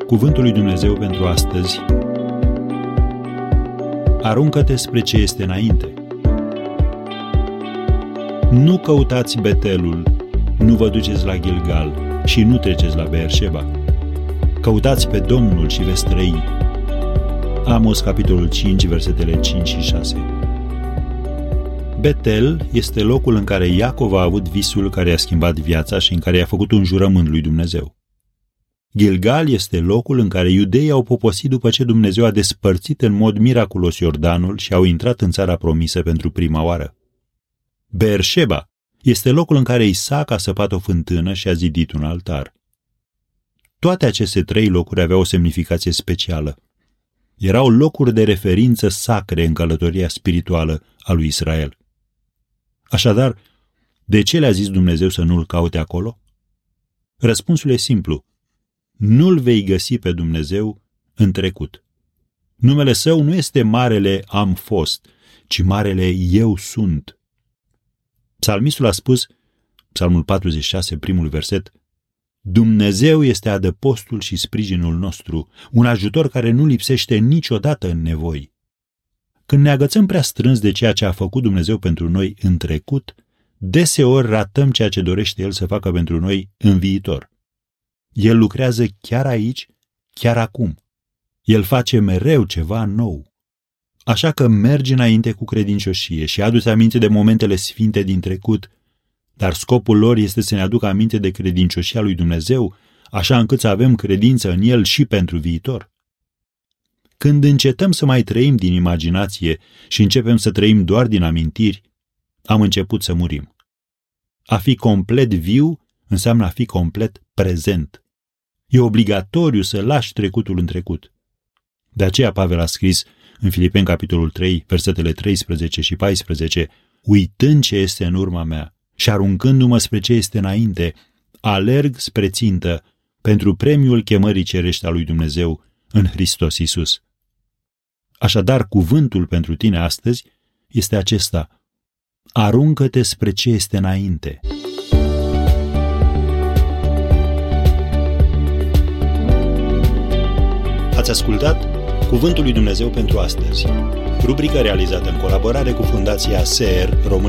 Cuvântul lui Dumnezeu pentru astăzi. Aruncă-te spre ce este înainte. Nu căutați Betelul, nu vă duceți la Gilgal și nu treceți la Beersheba. Căutați pe Domnul și veți trăi. Amos, capitolul 5, versetele 5 și 6. Betel este locul în care Iacov a avut visul care i-a schimbat viața și în care i-a făcut un jurământ lui Dumnezeu. Gilgal este locul în care iudeii au poposit după ce Dumnezeu a despărțit în mod miraculos Iordanul și au intrat în țara promisă pentru prima oară. Beersheba este locul în care Isaac a săpat o fântână și a zidit un altar. Toate aceste trei locuri aveau o semnificație specială. Erau locuri de referință sacre în călătoria spirituală a lui Israel. Așadar, de ce le-a zis Dumnezeu să nu-L caute acolo? Răspunsul e simplu. Nu-L vei găsi pe Dumnezeu în trecut. Numele Său nu este marele am fost, ci marele eu sunt. Psalmistul a spus, Psalmul 46, primul verset, Dumnezeu este adăpostul și sprijinul nostru, un ajutor care nu lipsește niciodată în nevoi. Când ne agățăm prea strâns de ceea ce a făcut Dumnezeu pentru noi în trecut, deseori ratăm ceea ce dorește El să facă pentru noi în viitor. El lucrează chiar aici, chiar acum. El face mereu ceva nou. Așa că mergi înainte cu credincioșie și adu-ți aminte de momentele sfinte din trecut, dar scopul lor este să ne aducă aminte de credincioșia lui Dumnezeu, așa încât să avem credință în El și pentru viitor. Când încetăm să mai trăim din imaginație și începem să trăim doar din amintiri, am început să murim. A fi complet viu înseamnă a fi complet prezent. E obligatoriu să lași trecutul în trecut. De aceea Pavel a scris în Filipeni, capitolul 3, versetele 13 și 14, uitând ce este în urma mea și aruncându-mă spre ce este înainte, alerg spre țintă pentru premiul chemării cerești a lui Dumnezeu în Hristos Iisus. Așadar, cuvântul pentru tine astăzi este acesta. Aruncă-te spre ce este înainte. Ați ascultat Cuvântul lui Dumnezeu pentru astăzi, rubrica realizată în colaborare cu Fundația SER România.